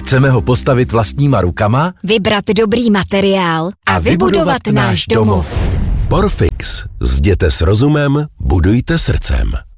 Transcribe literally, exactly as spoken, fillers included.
Chceme ho postavit vlastníma rukama, vybrat dobrý materiál a, a vybudovat náš domov. Porfix. Zděte s rozumem, budujte srdcem.